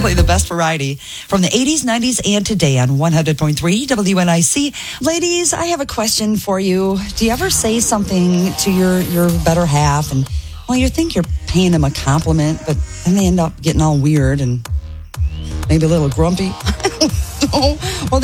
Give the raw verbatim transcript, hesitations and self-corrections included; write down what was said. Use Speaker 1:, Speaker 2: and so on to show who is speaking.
Speaker 1: play the best variety from the eighties, nineties, and today on one hundred point three W N I C. Ladies, I have a question for you. Do you ever say something to your, your better half and, well, you think you're paying them a compliment, but then they end up getting all weird and maybe a little grumpy? Well,